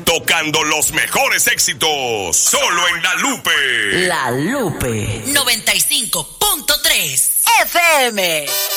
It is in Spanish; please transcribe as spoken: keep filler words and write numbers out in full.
tocando los mejores éxitos. Solo en La Lupe. La Lupe. noventa y cinco punto tres F M.